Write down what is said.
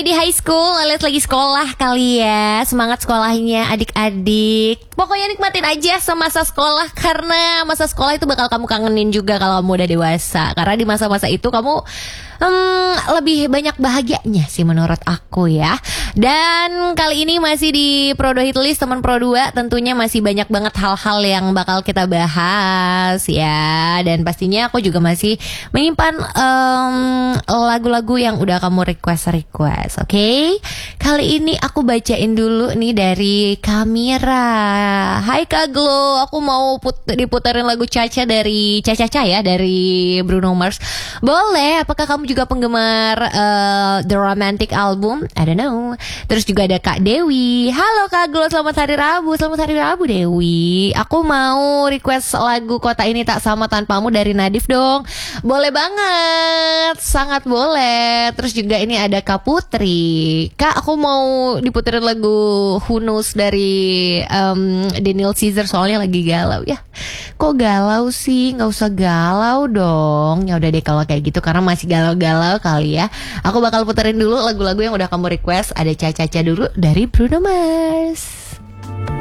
Di high school alias lagi sekolah kali ya. Semangat sekolahnya adik-adik. Pokoknya nikmatin aja semasa sekolah. Karena masa sekolah itu bakal kamu kangenin juga kalau kamu udah dewasa. Karena di masa-masa itu kamu lebih banyak bahagianya sih menurut aku ya. Dan kali ini masih di Prodo Hit List teman Pro 2. Tentunya masih banyak banget hal-hal yang bakal kita bahas ya. Dan pastinya aku juga masih menyimpan lagu-lagu yang udah kamu request. Oke? Kali ini aku bacain dulu nih dari Kamira. Hai Kak Glo, aku mau diputerin lagu Caca dari Caca ya, dari Bruno Mars. Boleh? Apakah kamu juga penggemar The Romantic Album? I don't know. Terus juga ada Kak Dewi. Halo Kak Glo, selamat hari Rabu. Selamat hari Rabu Dewi. Aku mau request lagu Kota Ini Tak Sama Tanpamu dari Nadif dong. Boleh banget, sangat boleh. Terus juga ini ada Kak Putri. Kak, aku mau diputerin lagu Who Knows dari Daniel Caesar, soalnya lagi galau ya. Kok galau sih? Nggak usah galau dong. Ya udah deh kalau kayak gitu, karena masih galau-galau kali ya. Aku bakal puterin dulu lagu-lagu yang udah kamu request. Ada Caca dulu dari Bruno Mars.